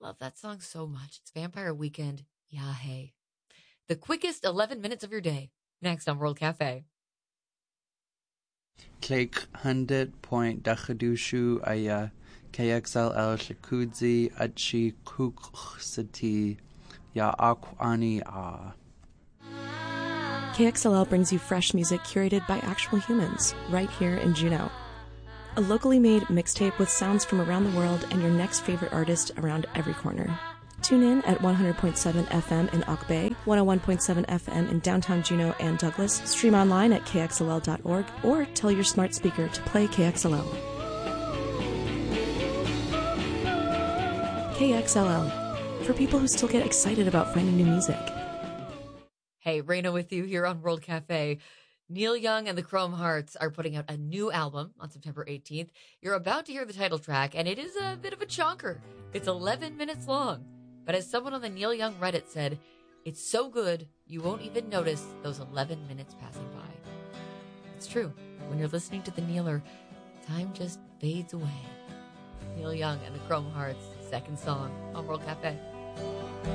Love that song so much. It's Vampire Weekend. Yeah, hey. The quickest 11 minutes of your day. Next on World Cafe. Click 100.Dachadushu aya KXLL Shakudzi Achi Kuksati Ya Akwani Ah. KXLL brings you fresh music curated by actual humans, right here in Juneau. A locally made mixtape with sounds from around the world and your next favorite artist around every corner. Tune in at 100.7 FM in Oak Bay, 101.7 FM in downtown Juneau and Douglas. Stream online at kxll.org or tell your smart speaker to play KXLL. KXLL, for people who still get excited about finding new music. Hey, Raina with you here on World Cafe. Neil Young and the Chrome Hearts are putting out a new album on September 18th. You're about to hear the title track, and it is a bit of a chonker. It's 11 minutes long. But as someone on the Neil Young Reddit said, it's so good, you won't even notice those 11 minutes passing by. It's true. When you're listening to the Kneeler, time just fades away. Neil Young and the Chrome Hearts, second song on World Cafe.